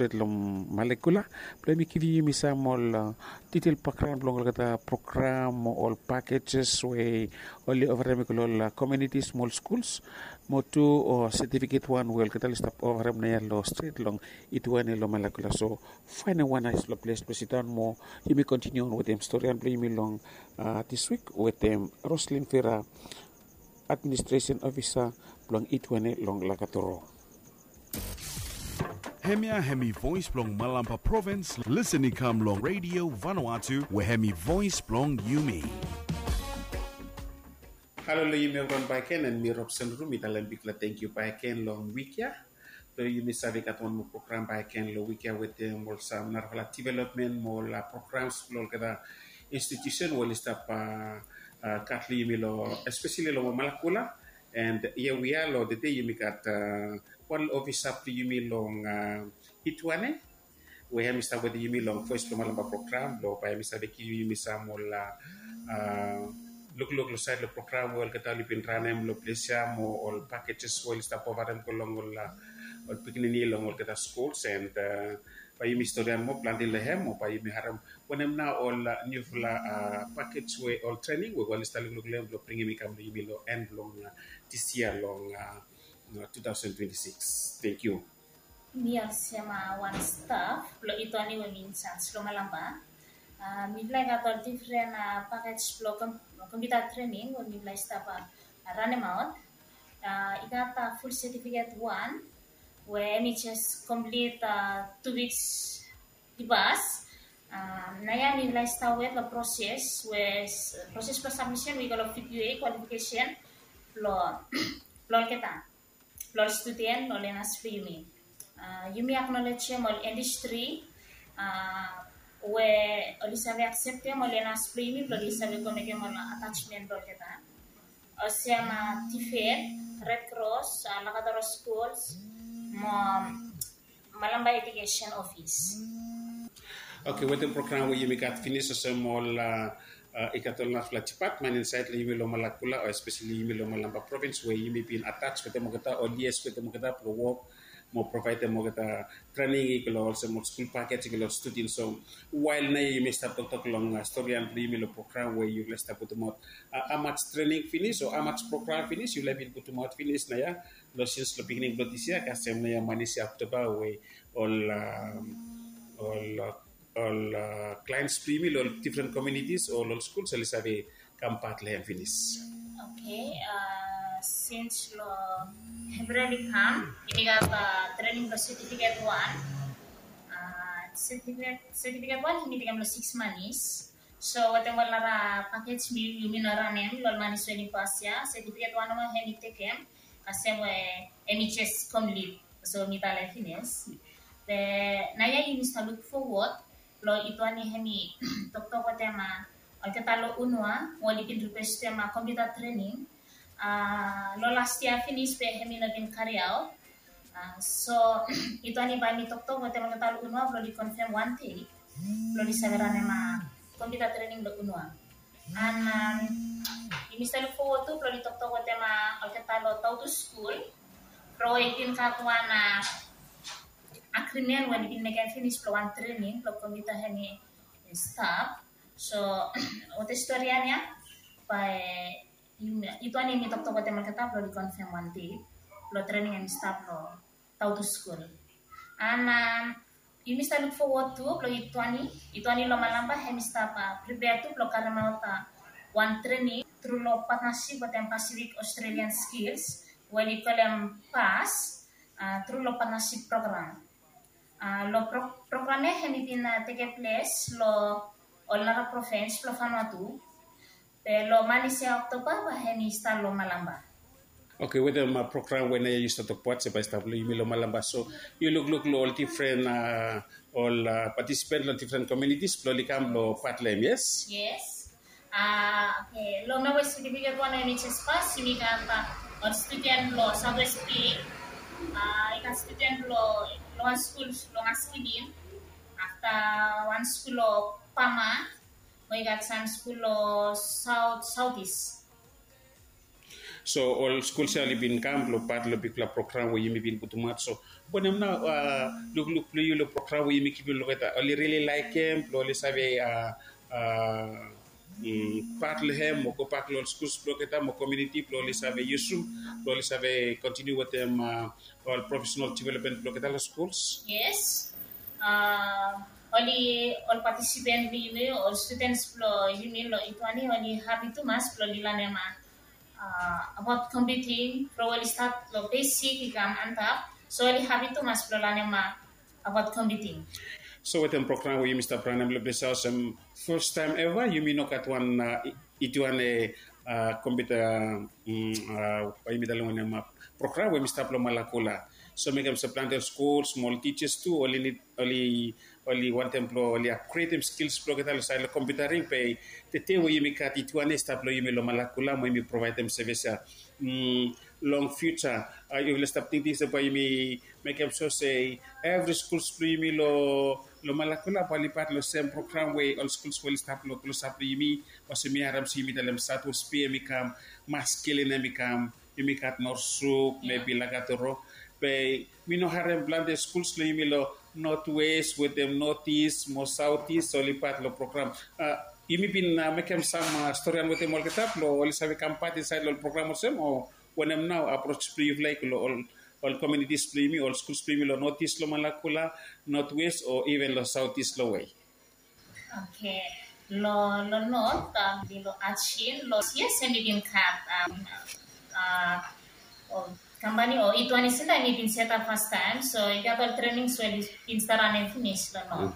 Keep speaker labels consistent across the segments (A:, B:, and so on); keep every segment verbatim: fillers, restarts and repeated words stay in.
A: lom molecular plemi kidi misa mol titel pakran blong kata program all packages we only overem kolol community small schools mo tu o certificate one well kata list up overem na lo street long itu ane lo molecular so find one nice lo place president mo himi continue on with them story and play me long uh, this week with them Roslyn Ferra administration officer blong itu ane long lakatoro.
B: Hemia Hemi Voice Blong Malampa Province, listening come long Radio Vanuatu, where Hemi Voice Blong Yumi.
A: Hello, lo yumi ron Paiken and mi Robson Rumi talang bikla thank you Paiken long weekya. Lo yumi sabi katon mo program Paiken lo weekya with them mol sam narvala development mol programs lo kada institution wal stop katli yumi lo especially lo malakula and here we are lo the day yumi kat one office up to yumi long uh, hitwane we have Mister with yumi long first lo malamba program lo pa Mister Beki yumi samol uh, look look lo side lo program wal katali pin ranem lo plesia mo all packages wal sta povarem ko long la all pikini long wal kata schools and uh, pa yumi historian mo plantin lehem mo pa yumi haram wonem na all uh, new la uh, package we all training we wal sta lo lem lo bringi mi kam yumi lo end long uh, this year long uh, No, twenty twenty-six. Thank you.
C: Mia siama one staff lo itu ani meminsan lo malamba. Midlai kata different package lo computer training or midlai staff run out. Ikata full certificate one where N H S complete uh, two weeks di bus. Naya midlai staff with the process where process for submission we got a P Q A qualification lo lo kita. Lor student oleh nas yumi. Uh, yumi acknowledge mol industry uh, we oli sabe accept mol nas yumi lo sabe komeke mol attachment lor kita. Osema Tifed, Red Cross, uh, Lakadaro schools, mo Malamba Education Office.
A: Okay, with the program we yumi kat finish sa mol uh, Uh, ikatol na flat cepat main inside li yumi lo malakula or especially yumi lo malamba province where yumi been attached with mo kata O D S with mo kata pro work mo provide mo kata training ikolo also mo school package ikolo student so while na yumi start to talk long uh, story and yumi lo program where you let's put mo uh, much training finish or much program finish you level put mo finish na ya lo since lo beginning noticia kasem na ya manisi after ba way all um, all uh, all uh, clients premium all different communities all all schools so sabi kampat le finish.
C: Okay, uh, since lo February come ini kata training lo certificate one uh, certificate certificate one ini tinggal lo six months so wate mo lara package mi yumi naranem lo manisweni pasya certificate one mo hemi tekem kasi mo N H S complete so mitala finish the naya yumi sta look forward lo itu ani hemi doktor ko tema al ketalo unwa wali pin request tema computer training uh, lo last year finish pe hemi na bin carry out uh, so itu ani ba mi doktor ko tema ketalo unwa lo di confirm one day lo di savera nema computer training lo unwa and um, ini style forward to lo di doktor ko tema al ketalo tau to school pro itin katwana agreement when in making finish pro one training pro computer hani staff so ote historianya by itu ani mi tok tok teman kita pro di confirm one day pro training and staff pro tau to school and um, you must look forward to pro itu ani itu ani lo malamba hemi staff prepare to pro karena ta one training through lo partnership with Pacific Australian Skills when you call them pass uh, through lo partnership program. Uh, lo pro programnya hemi pina take place lo olara province lo Vanuatu pe lo Malaysia Oktober ba hemi star lo Malamba.
A: Okay, with the uh, program when I used to talk about by staff lo yumi lo Malamba so you look look lo all different uh, all uh, participant lo different communities lo likam lo patlem yes
C: yes ah uh, okay lo na wes certificate one N H S pass sini kata or student lo sabe speak ah uh, ikan student lo one school lo ngaskidin after one school lo Pama we got some school lo south southeast
A: So all schools are been camp lo part lo big program we yimi bin butumat. So bonem na uh, look look play lo program we yimi kibil lo kata. Oli really like him lo li sabe uh, uh, Mm, part le hem mo ko part lo schools pro kita mo community pro li sabe yusum pro li sabe continue with them uh, all professional development pro kita lo schools.
C: Yes. Uh, only all participants we all students pro yumi lo itwani only happy to mas pro lilane ma uh, about competing pro only start lo basic exam anta so only happy to mas pro lane ma about competing.
A: So with the program we Mister Pranam Lebesa some first time ever you mean at one uh, itu ane uh, computer um, uh, yumi dalam nama program we Mister Plo Malakula. So make them supplant schools small teachers too only need only only one templo only creative skills pro kita lo sa computering pay tete we yumi kat itu ane staplo yumi lo Malakula mo yumi provide them service um, long future uh, you will stop thinking sa pa yumi make them so say every school yumi lo lo Malakula palipat lo same program way all schools will stop lo lo sa yumi kasi mi haram si yumi dalam satu spi yumi kam maskele na mi kam yumi kat norsuk maybe lagatoro pe mi no haram plan the schools lo yumi lo northwest with them northeast mo southeast so lipat lo program uh, yumi bin na uh, make them some uh, story with them all ketap lo wali sabi kampat inside lo program mo sem o when I'm now approach pre like lo all all communities play me, all schools play me, lo northeast lo Malakula, northwest or even lo southeast lo way.
C: Okay, lo lo north, um, di lo Achin, lo yes, and din kat um uh or company or itu ani sila ni din set up first time, so I got all training so in start and finish lo no.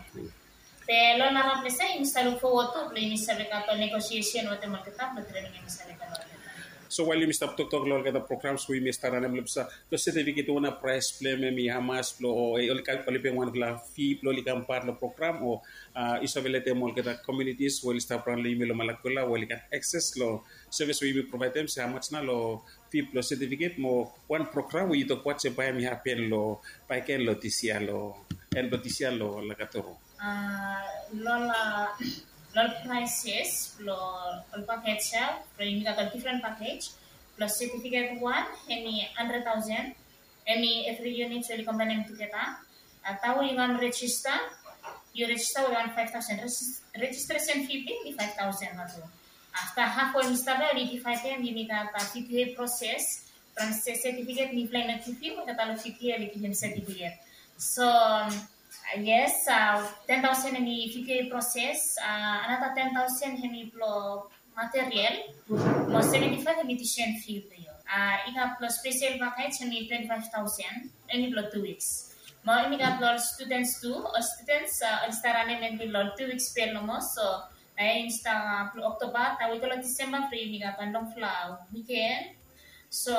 C: Te lo na rapesa install forward to play ni sabi ka to negotiation what mo tetap lo training ni sabi ka.
A: So while you Mister Tok Tok lo kata programs we Mister Ranem lebsa lo certificate una price play me mi hamas lo o oli ka oli pe wan la fee lo li kampar lo program o uh, isabelete mo kata communities will start plan lo email Malakula will can access lo service we provide them sa much na lo fee lo certificate mo one program we to what se pa mi happen lo pa ken lo tisia lo en lo tisia lo la katoro
C: uh lo la Lot prices, lo all package, lo you got a different package, plus certificate one, any hundred thousand, any every unit will combine together. At how you can register, you register with one five thousand. Registration fee be five thousand. After half one install, you five them, you need a fifty a process. From certificate, you plan a fifty, but a fifty a certificate. So. Uh, yes, uh, ten thousand hemi fifty process, uh, another ten thousand hemi plo material, mo seventy-five hemi tuition fee playo. Uh, ika plo special package hemi twenty-five thousand, hemi plo two weeks. Mo imi ka plo students too, or students uh, instarane men plo two weeks per no mo, so ay insta plo October, tawi ko lo December free imi ka pandong fla weekend, so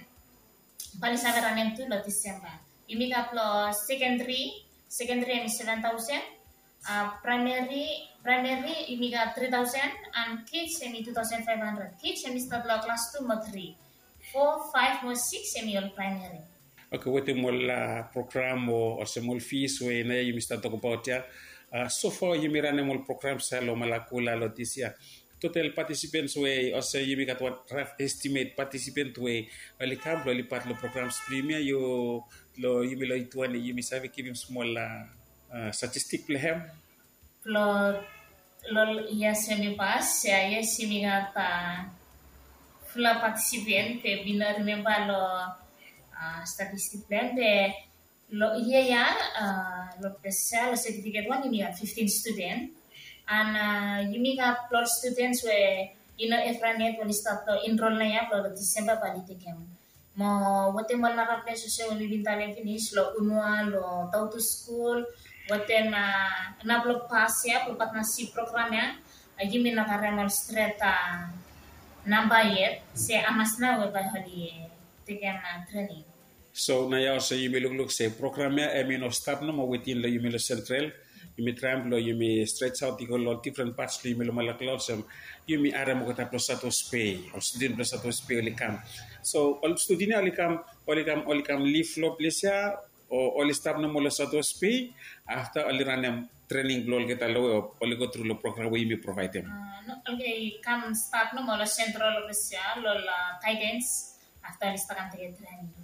C: palisagaranem tu lo December. Imi ka plo secondary. Secondary is seven thousand, uh, primary primary ini got three thousand, and kids ini two thousand five hundred. Kids ini start lo class two mo three, four, five mo six ini all primary.
A: Okay, what mo la program o o se mo fees we na you Mister talk about ya. Uh, so far you mirane mo program sa lo Malakula lo tisia. Total participants we o se you got what rough estimate participant we ali camp lo lipat lo programs premier yo lo you lo ituan you mi sabe kibim small uh, statistic lehem
C: lo lo ya se mi pas ya ya si mi gata fula participant pe bina remember lo uh, statistic plan pe lo iya ya uh, lo pesa lo certificate one you got fifteen student and uh, you got plus students we ino efranet when start to enroll na ya lo December balitigem mo wate mal na rapne so se wali bintale finish lo unwa lo tau to school wate na na blog pass ya pupat na si program ya agi min na karemal streta namba yet se amas na we ba hali tigem na training
A: so na ya so yimi lug lug se program ya emino start no mo within lo yimi lo central yumi tramp lo yumi stretch out iko lo different parts lo yumi lo Malakula sem yumi ara mo kata plus satu spay o student plus satu spay oli kam so all student oli kam oli kam oli kam leave lo plesia o oli start no mo lo satu spay after oli ranem training lo kita lo oli go through lo program we mi provide them.
C: Uh, no, okay, come start no mo lo central lo besya lo la guidance after lista kan training.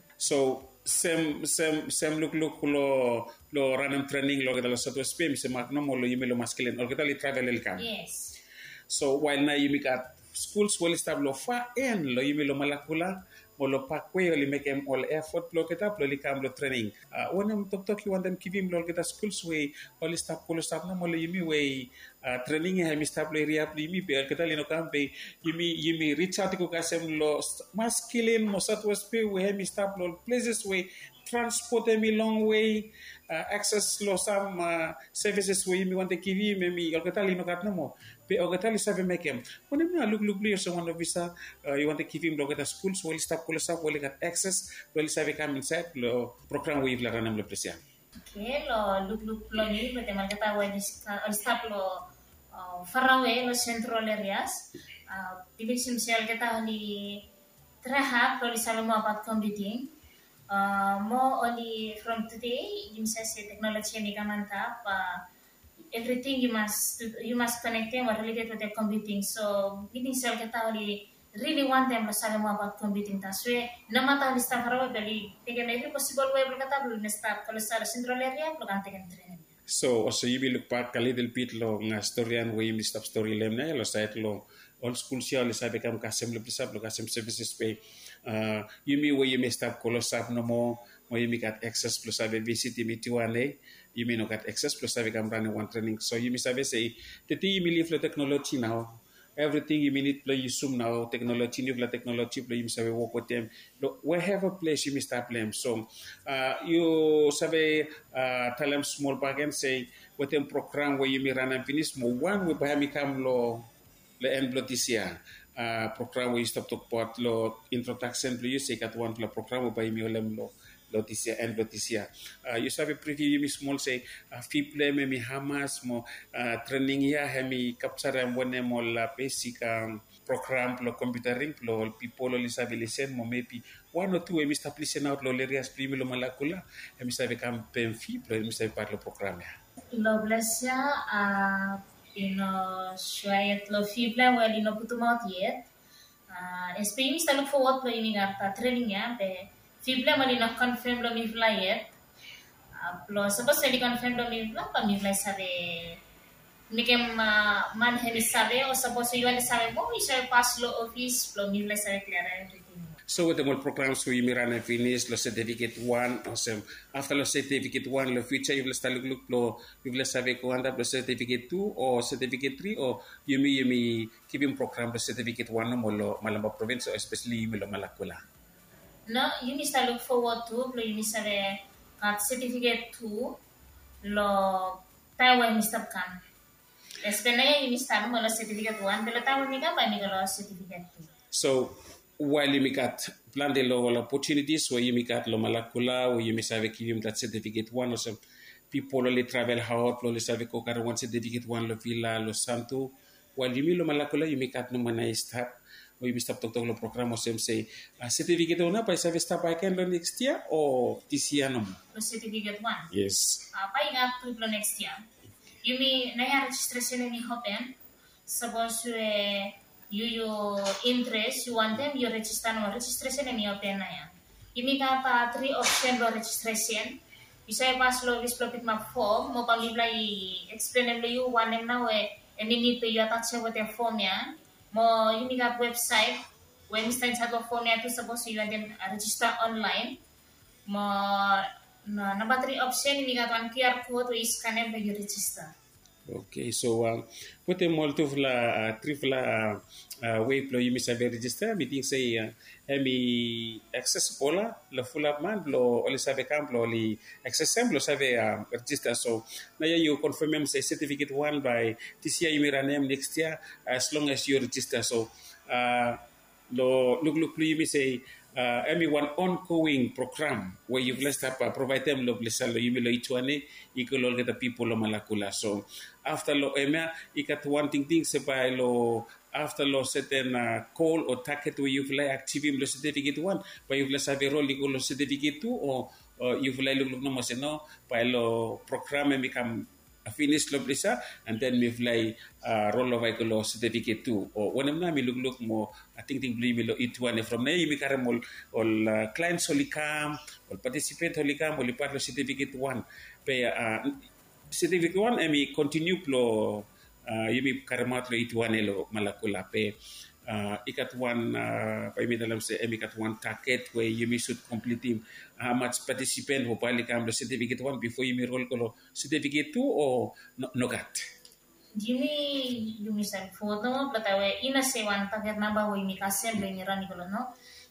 A: So sem sem sem look look lo lo random training lo kita lo satu S P M se mak no mo lo yimi lo masculine lo kita li travel el kam.
C: Yes.
A: So while na yimi kat schools will start lo fa en lo yimi lo malakula mo lo pakwe li make em all effort lo kita lo li kam lo training. Uh, when tok tok you want them kivim lo kita schools we all start ko lo start no mo lo yimi we uh, training ha mi start lo area li yimi be kita li no kam be yimi yimi reach out ko kasem lo masculine mo sat was pe we ha mi start lo places we transport me long way uh, access lo some uh, services we mi want to give me mi kita li no kat no mo pe o kita li save make em when me look look li so one visa uh, you want to give him lo kita schools will start ko lo sa will get access will save come inside lo program we la ranam lo presian.
C: Okay, lo look look lo ni lo teman kita we start lo uh, far away lo central areas uh, division sel kita ni terhap lo di salam apat computing. Uh, more only from today, you must say technology ni kamanta pa everything you must you must connect them or related with the computing. So meeting sel kita only really want them to say more about computing. Ta so nama ta ni staff rawa beli taken every possible way berkata belum start kalau sa central area belum kan taken training.
A: So also you will look back a little bit lo nga story and way mi stop story lem na lo site lo all school sia lo sabe kam kasem lo bisa lo kasem services pay. Uh, yumi wo yumi start kolo sap no mo mo yumi kat access plus ave visit yumi tiwane yumi no kat access plus ave kam run one training so yumi sabe say teti yumi live lo technology now everything yumi need play zoom now technology new la technology play yumi sabe work with them we have a place yumi start them so uh, you sabe uh, tell them small back and say with them program where yumi run and finish mo one we buy mi kam lo le en blotisia Uh, program we stop to pot lo introduction lo you say kat one lo program by mi olem lo lotisia and lotisia uh, you sabe pretty mi small say uh, fiple me mi hamas mo uh, training ya hemi capture am wone mo la basic um, program lo computering lo people lo sabe listen mo maybe one or two we start listen out lo areas primi lo malakula hemi sabe kam pen fi lo mi sabe par lo program ya
C: lo blesya uh... ino شوية لو في بلا ولا ino putu mau tiet S P M kita look forward lo ini ngata training ya be fi bla mali no confirm lo mi bla yet lo suppose di confirm lo mi bla pa mi bla sabe ni kem man hemi sabe o suppose you want sabe mo isa pass lo office lo mi bla sabe clear everything.
A: So with the more programs we miran and finish lo certificate one awesome after lo certificate one lo future you will start look look lo you will sabe ko anda lo certificate two or certificate three or you me you me keeping program lo certificate one no mo lo Malamba province especially me lo Malakula.
C: No, you need to look forward to lo you need sabe kat certificate two lo tawa ni stop kan. Especially you need to mo lo certificate one pero tawa ni ka ba ni lo certificate two.
A: So while you make at plan de lo opportunities where you make at lo Malakula where you may have give that certificate one or some people only travel out lo save ko kar one certificate one lo villa lo santo while you lo Malakula you make at no manai start or you stop to lo program or some say uh, certificate one pa save start I can lo next year or this year no
C: lo certificate one
A: yes
C: apa uh, ingat to lo next year you may na registration ni open suppose uh, you your interest you want them you register no registration ni open na yan ini kata three option lo registration bisa pas lo list lo pitma form mo pang libla i explain em lo you one em na we and you need to you attach with the form ya mo ini ka website when instance satu form ya tu suppose you want them register online mo na number three option ini kata Q R code we scan em you register.
A: Okay, so uh, put a multi uh, trifla uh, way plo you miss register meeting say uh, emi access pola la full man lo oli sabe camp lo li access lo sabe uh, register so na you confirm say certificate one by this year you may name next year as long as you register so uh, lo look look you say uh, emi one ongoing program where you've list up uh, provide them lo blessal lo you lo each one equal get the people lo Malakula so after lo emia ikat one thing thing by lo after lo certain uh, call or target where you've like active lo certificate one but you've like have a role lo certificate two or uh, you've like look no mo no by lo program become finish lo blisa and then mi fly uh, roll over ko lo certificate two o wonam na mi look look mo I think think bli mi lo it one from na mi karamol ol uh, clients holikam ol participant holikam ol part lo certificate one pe uh, certificate one emi continue plo uh, yumi karamat lo it one lo malakula pe uh, ikat one uh, pa imi dalam se emi kat one target where you should complete him how much participant ho pali kam lo certificate one before you roll ko lo certificate two or no, no gat
C: Jimmy yumisan photo mo platawe ina se one target number ho imi kasem le nira ni ko no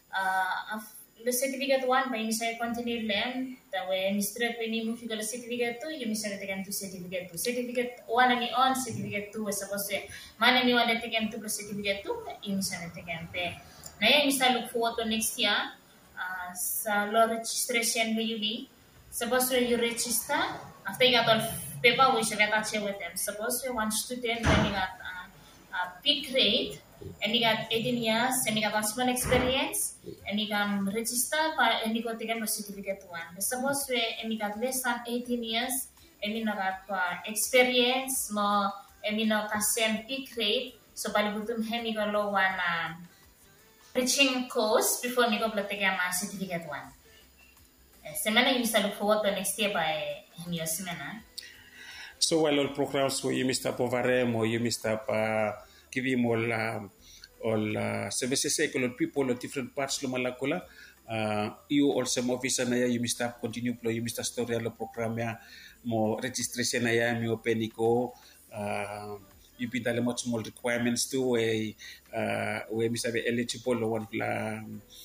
C: uh, lo certificate one pa imi sa continue lem tawe mistre ko ni mo figure certificate two yumi sa tekan to certificate two certificate one ani on certificate two suppose mana ni wala tekan to certificate two imi sa tekan pe na yan isa look forward to next year uh, sa law registration mo yumi suppose you register after you got all paper we should attach with them suppose you want student when you got uh, uh, big grade and you got eighteen years and you got small experience and you can register and you got taken certificate one suppose we and you got less than eighteen years and you got uh, experience more and you know kasem big grade so bali butum hen you got low one uh, reaching course before you got taken certificate one semana you look forward to next year by your semana.
A: So while all programs where you missed up overem or you missed up uh, give him all um, all uh, services all people of different parts lo malakula uh, you also some officer na ya you missed up continue plo you missed story lo program ya mo registration na ya mi open iko uh, you be dale much more requirements too we uh, we mi sabe eligible lo one la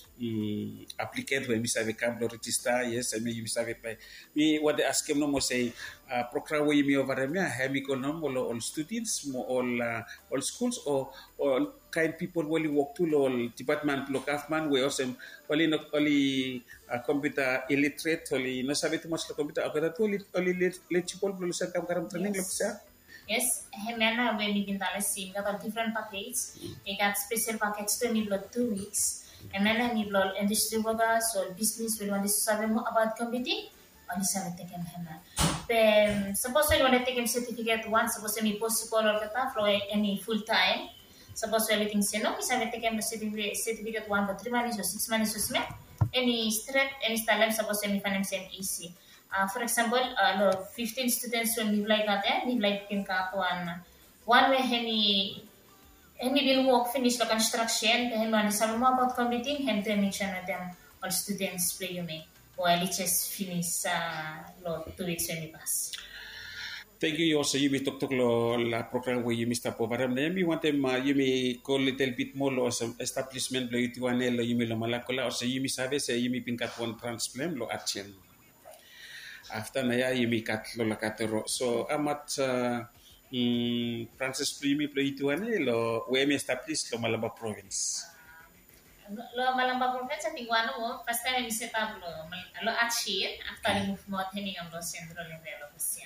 A: um, applicant we mi sabe kam lo register yes I mean you sabe pa mi what they ask him no mo say uh, program we mi over me ha mi ko no mo all students mo all uh, all schools or all kind people will work to all department lo kafman we also only no only uh, computer illiterate only no sabe too much lo computer agora to only only eligible lo sa kam karam training lo sa.
C: Yes, hemana when you can sim got a different package. You got special package to need blood two weeks. And then I need blood industry workers or business will want to serve more about computing. Or this I take him hemana. Then suppose I want to take him certificate one. Suppose any possible or kata for any full time. Suppose everything say no. Bisa take him certificate certificate one for three months or six months or something. Any straight any style suppose any financial easy. Uh, for example, uh, fifteen students will live like that, eh? Live like in one. One way, any any will work finish the construction. Then one is more about commuting. Hem to mention them all students play you may while it just finish uh, lo two weeks when we pass.
A: Thank you. Also, you may talk to la program where you may stop over. And then you want them. Uh, you may call a little bit more or some establishment. Lo you want lo you may lo malakula. Also, you may service. You may pinkat one transplant lo action. After naya yumi katlo la katero so amat uh, mm, Francis Primi plo ituane lo we me establish lo Malamba province
C: lo Malamba province at iguano mo first time mi set up lo lo achieve after the move mo hening am lo centro level officia.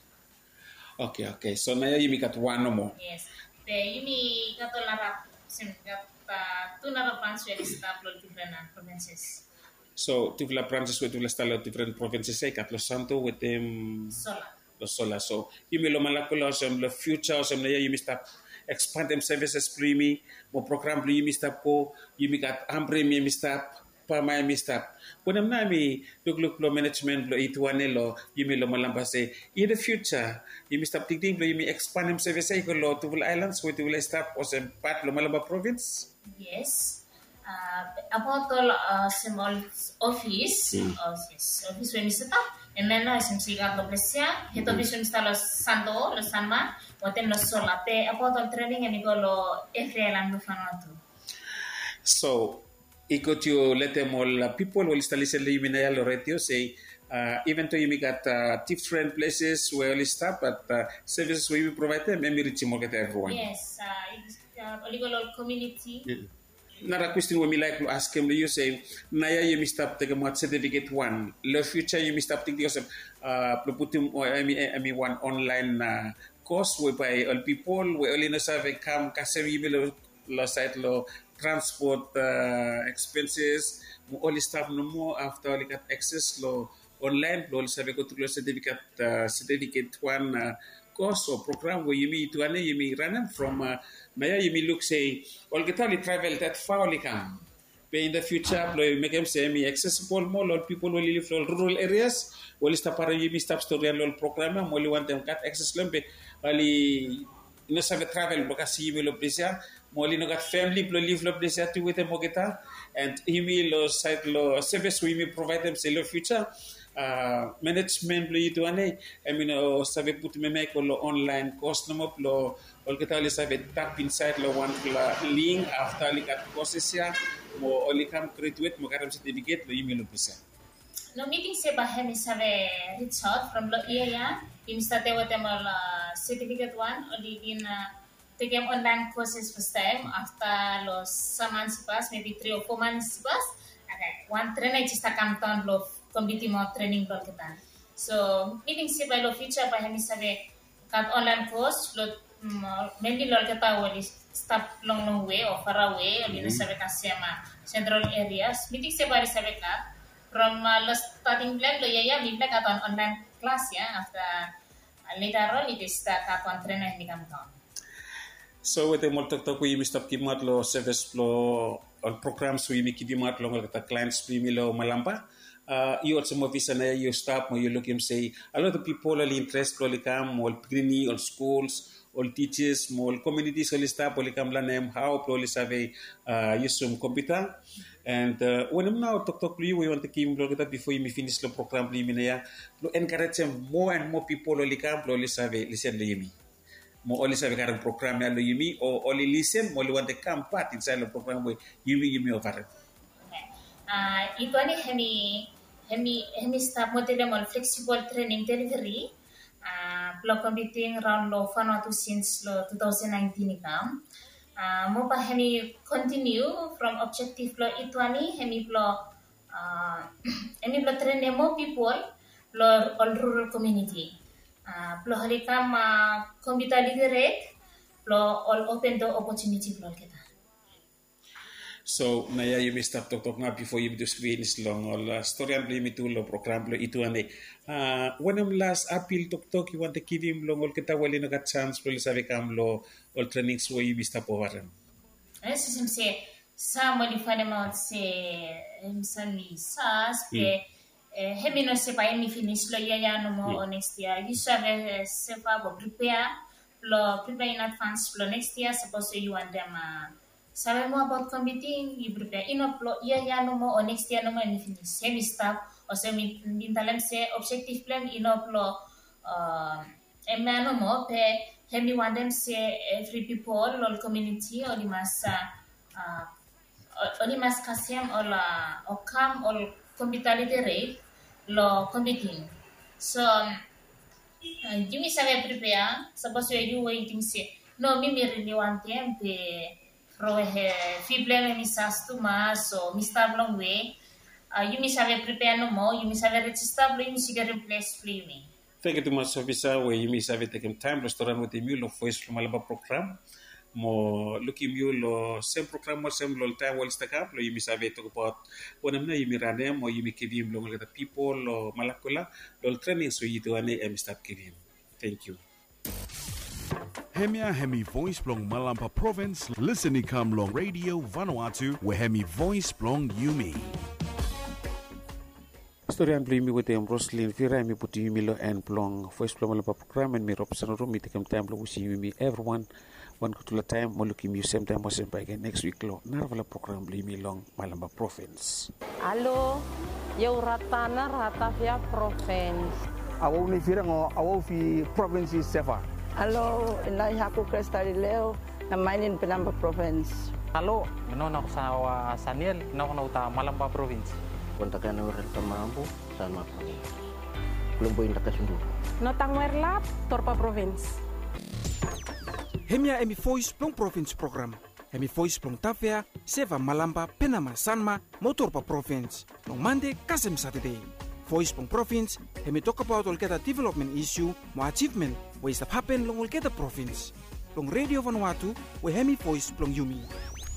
A: Okay, okay, so naya yumi kat wano mo.
C: Yes, pe yumi kato la rap sim kat tu na rap plans we stop lo different provinces.
A: So, tivla branches with tivla style different provinces say kat Los Santo with them
C: Sola.
A: Los Sola. So, you may lo malakula some the future some naya you stop expand them services primi mo program you stop ko you got ambre mi stop pa may mi stop. Kunam na mi look look lo management lo ituane lo you may lo malamba say in the future you stop thinking lo you may expand them services ko lo tivla islands with tivla stop or some part lo malamba province.
C: Yes. Uh, about all uh, small office,
A: Mm.
C: office, office when you set up, and then I some sigat lo plesia, hito office when install Santo, lo Sanma, watem lo Sola, pe about all training and go lo F R L and lo fanatu.
A: So, ikot you let them all uh, people will install listen you may lo retio say uh, even though you may got uh, different places where you stop but uh, services we provide them maybe reach more get everyone.
C: Yes, uh, uh, oligo community.
A: Yeah. Another question we like to ask him, you say, Naya, you missed up the certificate one. The future, you missed up the yourself, uh, put him, I mean, I mean, one online uh, course whereby all people, we only know survey come, Kasevi, lo site, lo transport uh, expenses, all the stuff no more after all got access, lo online lo sabe ko tulo certificate uh, certificate one uh, course or program where you meet to ane you meet run from uh, Maya you meet look say all get all travel that far only come. But in the future, lo make them say me accessible more lot people will live in rural areas. Well, stop para you stop story and all program. Only want them cut access lembe. Ali no save travel because you will appreciate. Only no got family lo live lo appreciate to with them mogeta and you will site lo service we may provide them say lo future. Uh, management lo itu ane I mean oh save put me make lo online course no mo lo all kita li save tap inside lo one link after li kat courses ya mo only come graduate mo karam certificate lo email lo bisa
C: no meeting se bahami save reach out from lo iya ya im start with them certificate one only in uh, take them online courses first time after lo some months pass maybe three or four months pass okay one training just come down lo committee mo training lo kita so meeting se by lo future bahami save kat online course lo mainly lo kita wali stop long long way or far away or mm-hmm. sabe kasema central areas meeting se bari sabe ka from uh, the starting plan lo ya mi plan kat online class ya after uh, later on it is start kat on trainer ni kam town
A: so with the multi talk we stop kimat lo service lo on programs we make kimat lo kata clients primi lo malampa uh, you also mo visa na you stop mo you look him say a lot of people are interested lo likam all green all schools all teachers, all communities, all staff, all come name how probably survey uh, use some computer. And uh, when I'm now talk talk to you, we want to keep that before you finish the program. We encourage more and more people all come probably survey listen to you. More only survey current program na you or only listen, only want to come part inside the program where you you me over.
C: Okay. Uh, ito ni hemi hemi hemi staff mo tele mo flexible training delivery. Uh, Plo competing round lo Vanuatu since lo twenty nineteen ikam. Uh, mo pa hemi continue from objective lo itwani hemi plo uh, hemi plo train mo people lo all rural community. Uh, plo halikam uh, computer literate plo all open door opportunity plo kita.
A: So naya you missed up talk talk na before you do finish long all story and blame itu lo program lo itu ane uh, when I'm last appeal talk talk you want to give him long all kita wali na got chance lo sabi kam lo all trainings wo you missed up over him
C: yes sim se sa mo di fane mo se em sami sas pe hemi no se pa mi finish lo ya ya no mo next year you sabe se pa bo prepare lo prepare in advance lo next year suppose you want them uh, sabe mo about committing you prepare ino plo iya ya no mo o next year no mo ni finish semi staff o semi mintalam se objective plan ino plo uh emna no mo pe hemi want them se every people lol community o di masa uh o di mas kasem o la o kam o commitality rate lo committing so uh, you mi sabe prepare suppose you waiting se no mi mi really want them pe Rohe fiblem mi sastu mas so mi stablong we uh, you mi sabe prepare no mo you mi sabe register you mi siga replace free me
A: thank you too much officer we you mi sabe take time restaurant with you lo voice from alaba program mo looking you lo same program mo same lo time well stack up lo you mi sabe talk about when am na you mi rane mo you mi kivim lo ngata people lo malakula lo training so you do ane em stop kivim thank you
B: Hemia Hemi Voice Blong Malampa Province, listening come long radio Vanuatu, where Hemi Voice Blong Yumi.
A: Story and blame me with them Roslyn Vira me put you milo and Blong Voice Blong Malampa program and me Robson room me take time to see me everyone one go to the time mo looking you same time was by again next week lo narvala program blame me long Malampa Province.
D: Hello, yo ratana ratavia province.
E: Awo ni vira ngo awo fi province sefa.
D: Hello, inay ako Crestari Leo, na mainin Pinamba Province.
F: Hello, noon ako sa uh, Saniel, noon ako na Malamba Province.
G: Punta ka na rin Tamambo, Salma Province. Kulumbo yung nakasundo.
D: Notang Merlap, Torpa Province.
H: Hemia Emi Voice Plong Province Program. Emi Voice Plong Tafea, Seva Malamba, Penama Sanma, Motorpa Province. Long Monday, Kasem Saturday. Voice Plong Province, Hemi talk about all get development issue, mo achievement, ways that happen long all get province. Long Radio Vanuatu, we Hemi Voice Plong Yumi.